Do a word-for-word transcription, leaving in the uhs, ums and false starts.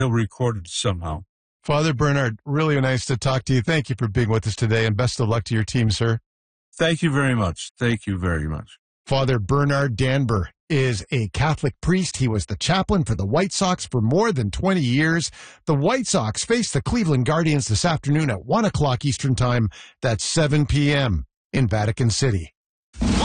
He'll record it somehow. Father Bernard, really nice to talk to you. Thank you for being with us today, and best of luck to your team, sir. Thank you very much. Thank you very much. Father Bernard Danber is a Catholic priest. He was the chaplain for the White Sox for more than twenty years. The White Sox face the Cleveland Guardians this afternoon at one o'clock Eastern Time. That's seven p.m. in Vatican City.